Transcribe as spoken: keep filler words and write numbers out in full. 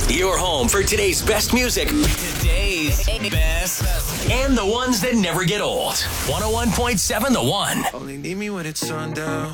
Your home for today's best music. Today's best. And the ones that never get old. one oh one point seven The One. Only need me when it's sundown.